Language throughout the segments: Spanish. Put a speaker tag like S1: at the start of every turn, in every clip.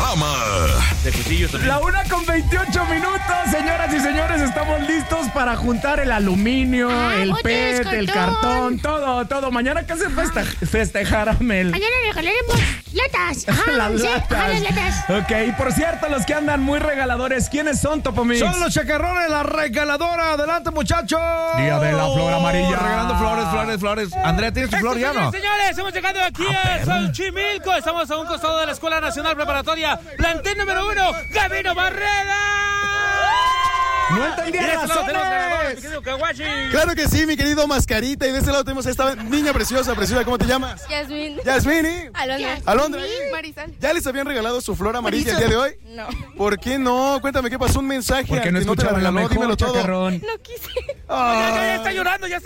S1: programa.
S2: La 1:28, señoras y señores, estamos listos para juntar el aluminio, el PET, el cartón, todo. Mañana, ¿qué se festejar, Amel?
S3: Mañana regalaremos latas.
S2: Las latas. Ok, y por cierto, los que andan muy regaladores, ¿quiénes son, Topomix?
S4: Son los chacarrones, la regaladora. Adelante, muchachos.
S2: Día de la flor amarilla.
S4: Regalando flores. Andrea, ¿tienes tu flor ya, no?
S5: Señores, hemos llegado aquí a Xochimilco. Estamos a un costado de la Escuela Nacional Preparatoria. Plantel número 1, Gabino Barreda.
S2: No entendí las razones.
S6: Claro que sí, mi querido Mascarita. Y de este lado tenemos a esta niña preciosa. ¿Cómo te llamas?
S7: Yasmín.
S6: Alondra.
S7: Marisol.
S6: ¿Ya les habían regalado su flor amarilla el día de hoy?
S7: No.
S6: ¿Por qué no? Cuéntame, ¿qué pasó? Un mensaje.
S2: ¿Por qué no
S6: al que te la
S2: escucharon la
S6: regaló?
S2: mejor,
S6: Dímelo todo.
S2: chacarrón?
S7: No quise.
S5: Ya está llorando.
S6: ¿Qué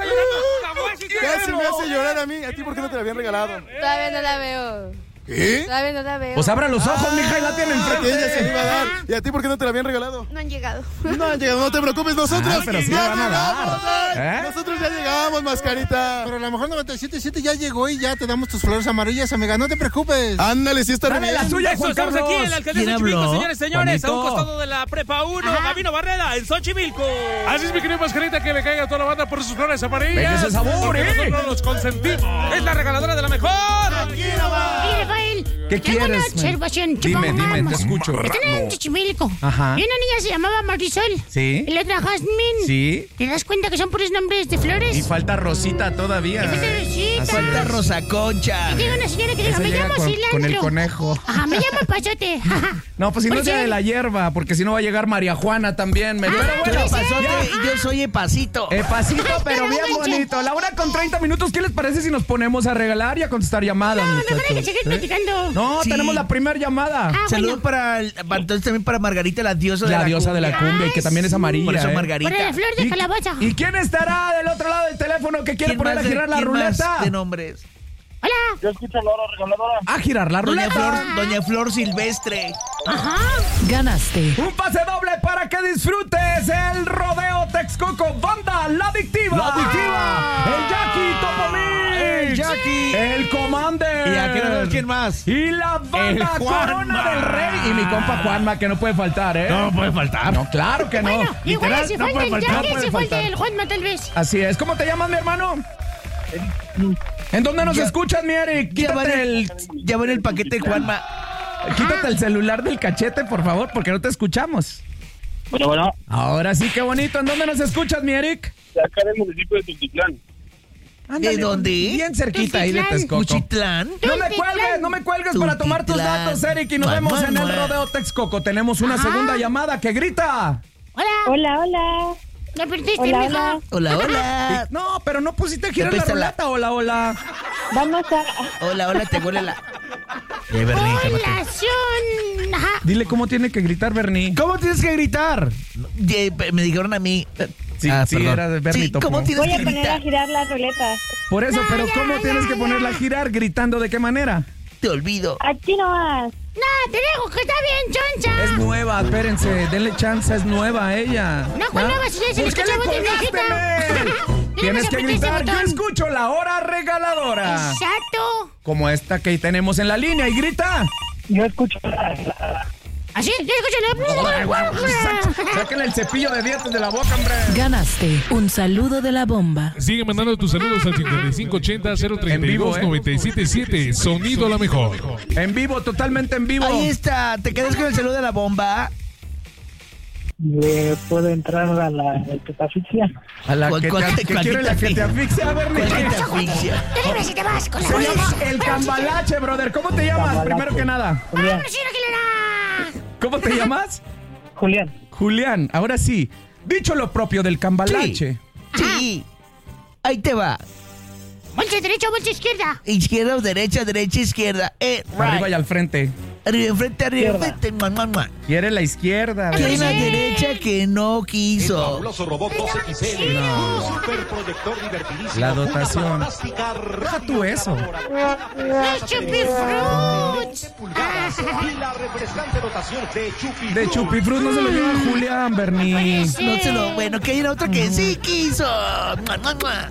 S6: se me hace llorar a mí? ¿A ti por qué no te la habían regalado?
S7: Todavía no la veo.
S6: ¿Qué?
S7: Todavía no la veo.
S2: Pues abra los ojos, mija, y la tienen
S6: Que ella se
S2: enfrente.
S6: le iba a dar. ¿Y a ti por qué no te la habían regalado?
S7: No han llegado.
S6: No han llegado, no te preocupes, nosotros
S2: pero sí
S6: ya
S2: la van a
S6: llegamos.
S2: dar.
S6: Nosotros ya llegamos, Mascarita.
S8: Pero a lo mejor 97.7 ya llegó y ya te damos tus flores amarillas, amiga. No te preocupes.
S6: Ándale, sí está
S2: Dale
S6: bien.
S2: la suya,
S5: Eso,
S2: Juan
S5: estamos
S2: Carlos.
S5: aquí en la alcaldía de
S4: ¿Quién
S5: Xochimilco,
S4: habló?
S5: señores, a un
S2: Juanito.
S5: costado de la Prepa 1, Gabino Barreda, en Xochimilco.
S9: Así es, mi querido Mascarita, que le caiga a toda la banda por sus flores amarillas.
S2: Venga ese sabor,
S9: porque nosotros los consentimos.
S5: Es la regaladora de la mejor.
S3: Oye, Rafael.
S2: ¿Qué
S3: tengo
S2: quieres,
S3: una observación.
S2: Dime,
S3: Supongamos,
S2: te escucho.
S3: Están en Xochimilco.
S2: Ajá.
S3: Y una niña se llamaba Marisol.
S2: Sí.
S3: Y la otra Jazmín.
S2: Sí.
S3: ¿Te das cuenta que son puros nombres de flores?
S2: Y falta Rosita todavía.
S3: Falta Rosita.
S2: Así
S4: Falta
S2: es.
S4: Rosa Concha.
S3: Y llega una señora que diga,
S2: Esa
S3: me
S2: llega
S3: llamo
S2: con
S3: Cilantro.
S2: el conejo.
S3: Ajá, me llamo Pasote.
S2: No, pues si no
S3: Pues
S2: sea
S3: sí.
S2: de la hierba, porque si no va a llegar María Juana también. Pero bueno,
S4: Yo soy Epacito.
S2: pasito, pero bien bonito. La 1:30. ¿Qué les parece si nos ponemos a regalar y a contestar llamadas,
S3: No, mejor hay que
S2: muchachos?
S3: seguir platicando.
S2: No,
S4: Sí.
S2: tenemos la primera llamada.
S4: Saludos entonces también para Margarita, la diosa de la
S2: La diosa de la cumbia, y que también es amarilla.
S4: Por eso
S2: ¿eh?
S4: Margarita.
S3: Por la flor de calabaza.
S2: ¿Y quién estará del otro lado del teléfono que quiere
S4: ¿Quién
S2: poner a
S4: más de-
S2: girar la
S4: quién más
S2: ruleta?
S4: de nombres?
S3: Hola.
S6: Yo escucho a la hora regaladora.
S2: A girar la ruleta.
S4: Doña Flor Silvestre.
S3: Ajá.
S10: Ganaste.
S2: Un pase doble para que disfrutes el rodeo Texcoco. Banda La Adictiva.
S4: La Adictiva.
S2: El Jackie Topomix.
S4: El Jacky.
S2: El Commander.
S4: ¿Y a quién más?
S2: Y la banda
S4: El Juanma.
S2: Corona del Rey. Y mi compa Juanma, que no puede faltar, ¿eh?
S4: No puede faltar.
S2: No, claro que no.
S3: Bueno, igual
S2: Literal,
S3: si
S2: no
S3: falta
S2: puede
S3: el
S2: faltar.
S3: Jackie,
S2: No puede
S3: si falta
S2: faltar.
S3: el Juanma tal vez.
S2: Así es. ¿Cómo te llamas, mi hermano? ¿En dónde nos escuchas, mi Eric?
S4: Ya va en el paquete de Juanma.
S2: Quítate el celular del cachete, por favor, porque no te escuchamos.
S6: Bueno.
S2: Ahora sí, qué bonito. ¿En dónde nos escuchas, mi Eric?
S6: De acá del municipio de Tultitlán.
S2: Ándale,
S4: ¿De dónde?
S2: Bien cerquita ahí de
S3: Tultitlán.
S2: Texcoco.
S4: Cuchitlán.
S2: No me cuelgues para tomar tus
S4: Tultitlán.
S2: datos, Eric, y nos vemos en el rodeo Texcoco. Tenemos una segunda llamada que grita.
S7: Hola.
S3: ¿Me perdiste,
S7: Hola,
S3: mija?
S4: Hola.
S2: No, pero no pusiste a girar
S4: Te
S2: la
S4: pesa la-
S2: ruleta. Hola.
S7: Vamos a...
S4: Hola, te huele la...
S3: Colación. Ajá.
S2: Dile cómo tiene que gritar, Bernie.
S4: ¿Cómo tienes que gritar? Me dijeron a mí.
S2: Sí,
S4: perdón.
S2: era de Bernie
S4: Sí,
S2: Topo.
S4: ¿cómo tienes
S7: Voy
S4: que
S7: a poner a
S4: gritar?
S7: girar la ruleta.
S2: Por eso, pero
S3: Ya,
S2: ¿cómo
S3: ya,
S2: tienes
S3: ya,
S2: que ponerla a girar? ¿Gritando de qué manera?
S4: Te olvido.
S7: Aquí nomás.
S3: No, te dejo que está bien, choncha.
S2: Es nueva, espérense, denle chance, es nueva ella.
S3: No, ¿cuál nueva? Si ya se le
S2: ¿Por qué
S3: escucha
S2: le
S3: voz de
S2: colgaste,
S3: viejita.
S2: Mel? Tienes que gritar, yo
S3: botón.
S2: escucho la hora regaladora.
S3: Exacto.
S2: Como esta que tenemos en la línea y grita.
S6: Yo escucho
S3: Así, yo escucho
S2: Sáquenle el cepillo de dientes de la boca, hombre.
S10: Ganaste. Un saludo de la bomba.
S9: Sigue mandando tus saludos al 5580-032-977. Sonido la mejor.
S2: En vivo, totalmente en vivo.
S4: Ahí está. ¿Te quedas con el saludo de la bomba?
S6: ¿Puedo entrar a la asfixia?
S2: A la que
S4: ¿Cuál
S2: te quiere la que te asfixia, a ver,
S4: ¿Cuál que te asfixia?
S3: Dime si te vas con la
S2: Se
S3: voz.
S2: llama el cambalache, brother. ¿Cómo te llamas? Primero que nada.
S3: ¡Vámonos, señora Aguilera!
S2: ¿Cómo te llamas?
S6: Julián.
S2: Julián. Ahora sí. Dicho lo propio del cambalache.
S4: Sí. Ahí te va.
S3: Bolsa derecha, bolsa izquierda.
S4: Izquierda o derecha, izquierda.
S2: Arriba y
S4: Right.
S2: al frente.
S4: Arriba, enfrente, arriba, enfrente. Mua, mua, mua.
S2: Quiere la izquierda.
S4: ¿Quién la
S3: Sí.
S4: derecha que no quiso?
S1: Robot 2XL.
S2: No.
S1: Superproyector divertidísimo.
S2: La dotación.
S1: Funda fantástica,
S2: Deja tú eso.
S3: ¡Los chupifruits!
S1: Y la refrescante dotación de Chupi.
S2: De Chupifrut no se lo lleva Julián, Bernie.
S4: No se lo... Bueno, que hay otra que sí quiso. Mua, mua, mua.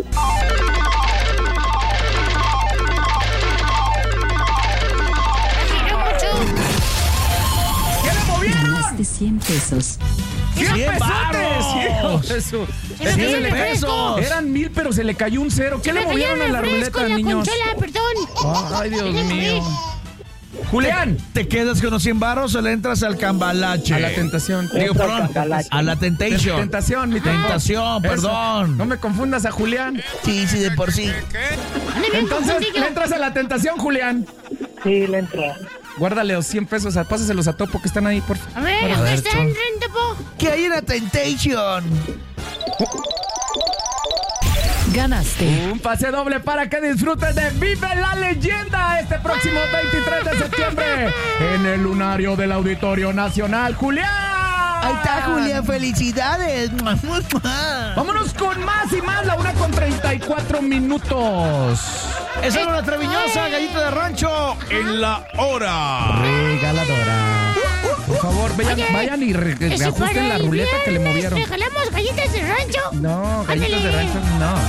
S10: de 100 pesos.
S2: ¡100
S8: varos!
S2: Eso.
S3: Se me cayó el refresco.
S2: Eran 1000, pero se le cayó un cero. ¿Qué le movieron a la ruleta,
S3: la
S2: niños?
S3: consola, perdón.
S2: Ay, Dios mío. Julián.
S8: ¿Te quedas con los 100 varos o le entras al cambalache?
S2: A la tentación.
S8: Digo, perdón, a la temptation.
S2: Tentación, mi
S8: Tentación, perdón.
S2: No me confundas a Julián.
S8: Sí, de por sí.
S2: Entonces, ¿le entras a la tentación, Julián?
S7: Sí, le entró.
S2: Guárdale los 100 pesos, pásaselos a Topo que están ahí, por favor.
S3: A ver, ¿dónde están, Topo?
S8: ¿Qué hay en la temptation?
S10: Ganaste.
S2: Un pase doble para que disfrutes de Vive la Leyenda este próximo 23 de septiembre en el lunario del Auditorio Nacional. ¡Julián!
S8: Ahí está, Julián, felicidades.
S2: Vámonos con más y más, la 1:34.
S8: Esa es una treviñosa gallita de rancho en la hora.
S2: Regaladora. Por favor, vayan y ajusten la ruleta que le movieron.
S3: ¿Regalamos galletas de rancho?
S2: No, galletas de rancho no.